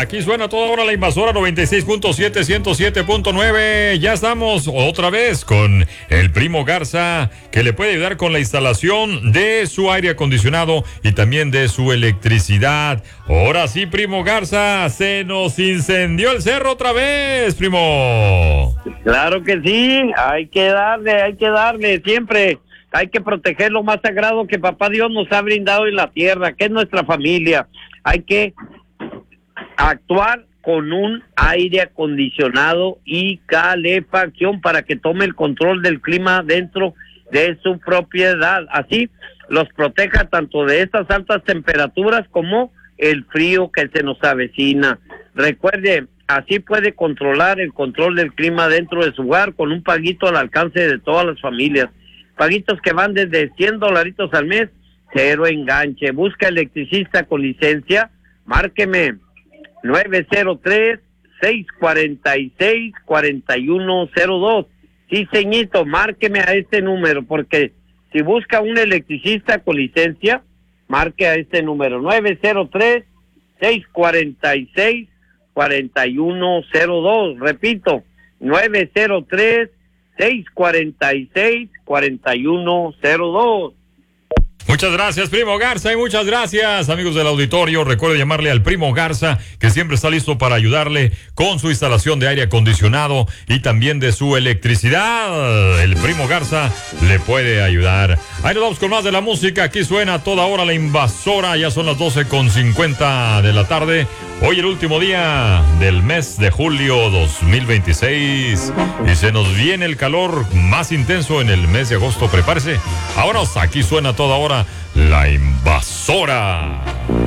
Aquí suena toda hora la invasora 96.7, 107.9. Ya estamos otra vez con el Primo Garza, que le puede ayudar con la instalación de su aire acondicionado y también de su electricidad. Ahora sí, Primo Garza, se nos incendió el cerro otra vez, primo. Claro que sí, hay que darle siempre. Hay que proteger lo más sagrado que Papá Dios nos ha brindado en la tierra, que es nuestra familia. Hay que actuar con un aire acondicionado y calefacción para que tome el control del clima dentro de su propiedad. Así los proteja tanto de estas altas temperaturas como el frío que se nos avecina. Recuerde, así puede controlar el control del clima dentro de su hogar con un paguito al alcance de todas las familias. Paguitos que van desde $100 al mes, cero enganche. Busca electricista con licencia, márqueme 903-646-4102. Sí, señito, márqueme a este número, porque si busca un electricista con licencia, marque a este número, 903-646-4102. Repito, 903-646-4102. Muchas gracias, Primo Garza, y muchas gracias, amigos del auditorio. Recuerde llamarle al Primo Garza, que siempre está listo para ayudarle con su instalación de aire acondicionado y también de su electricidad. El Primo Garza le puede ayudar. Ahí nos vamos con más de la música. Aquí suena toda hora la invasora. Ya son las 12:50 de la tarde. Hoy el último día del mes de julio 2026. Y se nos viene el calor más intenso en el mes de agosto. Prepárese. Ahora aquí suena toda hora la invasora.